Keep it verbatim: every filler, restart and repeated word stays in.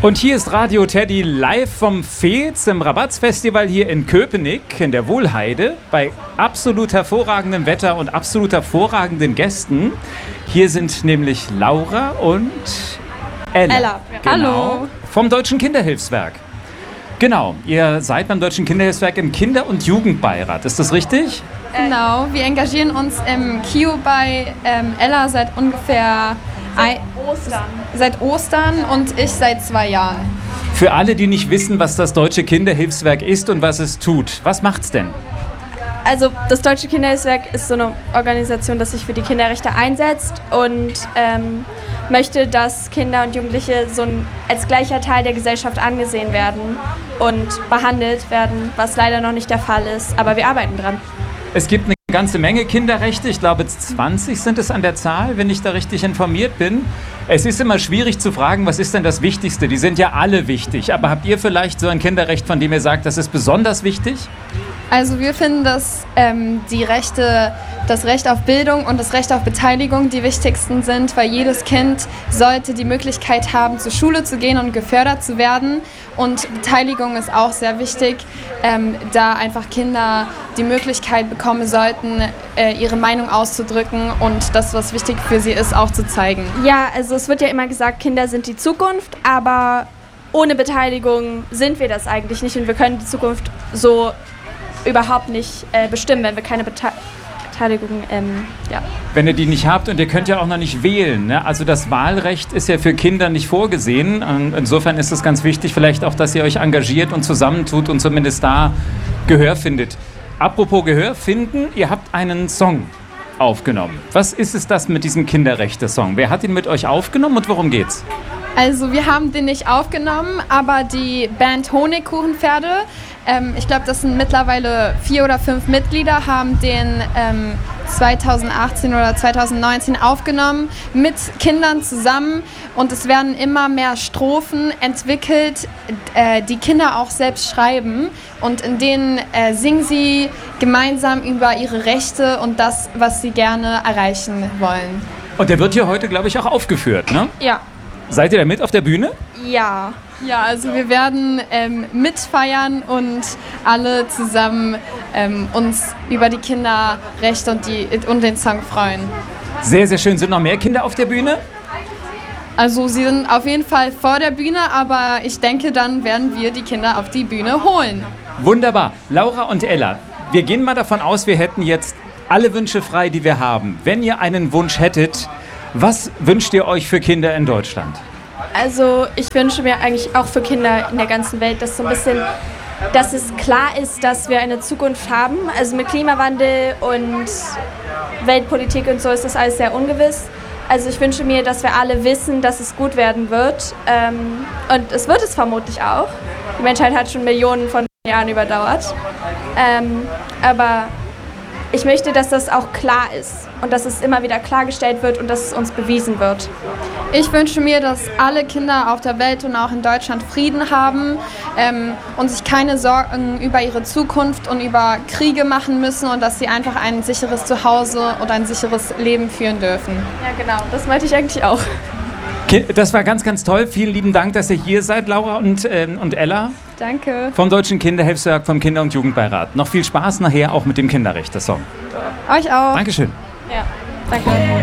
Und hier ist Radio Teddy live vom Fez im Rabatz-Festival hier in Köpenick in der Wohlheide bei absolut hervorragendem Wetter und absolut hervorragenden Gästen. Hier sind nämlich Laura und Ella. Ella. Genau, Hallo. vom Deutschen Kinderhilfswerk. Genau, ihr seid beim Deutschen Kinderhilfswerk im Kinder- und Jugendbeirat, ist das richtig? Genau, wir engagieren uns im K I U bei ähm, Ella seit ungefähr Seit Ostern. Seit Ostern und ich seit zwei Jahren. Für alle, die nicht wissen, was das Deutsche Kinderhilfswerk ist und was es tut, was macht's denn? Also das Deutsche Kinderhilfswerk ist so eine Organisation, die sich für die Kinderrechte einsetzt und ähm, möchte, dass Kinder und Jugendliche so ein, als gleicher Teil der Gesellschaft angesehen werden und behandelt werden, was leider noch nicht der Fall ist. Aber wir arbeiten dran. Es gibt eine ganze Menge Kinderrechte. Ich glaube, zwanzig sind es an der Zahl, wenn ich da richtig informiert bin. Es ist immer schwierig zu fragen, was ist denn das Wichtigste? Die sind ja alle wichtig. Aber habt ihr vielleicht so ein Kinderrecht, von dem ihr sagt, das ist besonders wichtig? Also wir finden, dass ähm, die Rechte, das Recht auf Bildung und das Recht auf Beteiligung die wichtigsten sind, weil jedes Kind sollte die Möglichkeit haben, zur Schule zu gehen und gefördert zu werden. Und Beteiligung ist auch sehr wichtig, ähm, da einfach Kinder die Möglichkeit bekommen sollten, äh, ihre Meinung auszudrücken und das, was wichtig für sie ist, auch zu zeigen. Ja, also es wird ja immer gesagt, Kinder sind die Zukunft, aber ohne Beteiligung sind wir das eigentlich nicht und wir können die Zukunft so überhaupt nicht äh, bestimmen, wenn wir keine Bete- Beteiligung, ähm, ja. Wenn ihr die nicht habt und ihr könnt ja auch noch nicht wählen, ne? Also das Wahlrecht ist ja für Kinder nicht vorgesehen. Und insofern ist es ganz wichtig vielleicht auch, dass ihr euch engagiert und zusammentut und zumindest da Gehör findet. Apropos Gehör finden, ihr habt einen Song aufgenommen. Was ist es das mit diesem Kinderrechte-Song? Wer hat ihn mit euch aufgenommen und worum geht's? Also wir haben den nicht aufgenommen, aber die Band Honigkuchenpferde, ähm, ich glaube, das sind mittlerweile vier oder fünf Mitglieder, haben den ähm, zweitausendachtzehn oder zweitausendneunzehn aufgenommen mit Kindern zusammen und es werden immer mehr Strophen entwickelt, äh, die Kinder auch selbst schreiben und in denen äh, singen sie gemeinsam über ihre Rechte und das, was sie gerne erreichen wollen. Und der wird hier heute, glaube ich, auch aufgeführt, ne? Ja. Seid ihr da mit auf der Bühne? Ja. Ja, also wir werden ähm, mitfeiern und alle zusammen ähm, uns über die Kinderrechte und, die, und den Song freuen. Sehr, sehr schön. Sind noch mehr Kinder auf der Bühne? Also sie sind auf jeden Fall vor der Bühne, aber ich denke, dann werden wir die Kinder auf die Bühne holen. Wunderbar. Laura und Ella, wir gehen mal davon aus, wir hätten jetzt alle Wünsche frei, die wir haben. Wenn ihr einen Wunsch hättet, was wünscht ihr euch für Kinder in Deutschland? Also ich wünsche mir eigentlich auch für Kinder in der ganzen Welt, dass so ein bisschen, dass es klar ist, dass wir eine Zukunft haben. Also mit Klimawandel und Weltpolitik und so ist das alles sehr ungewiss. Also ich wünsche mir, dass wir alle wissen, dass es gut werden wird. Ähm, und es wird es vermutlich auch. Die Menschheit hat schon Millionen von Jahren überdauert. Ähm, aber ich möchte, dass das auch klar ist und dass es immer wieder klargestellt wird und dass es uns bewiesen wird. Ich wünsche mir, dass alle Kinder auf der Welt und auch in Deutschland Frieden haben ähm, und sich keine Sorgen über ihre Zukunft und über Kriege machen müssen und dass sie einfach ein sicheres Zuhause und ein sicheres Leben führen dürfen. Ja, genau. Das meinte ich eigentlich auch. Das war ganz, ganz toll. Vielen lieben Dank, dass ihr hier seid, Laura und, ähm, und Ella. Danke. Vom Deutschen Kinderhilfswerk, vom Kinder- und Jugendbeirat. Noch viel Spaß nachher auch mit dem Kinderrechte-Song. Euch auch. Dankeschön. Ja, danke.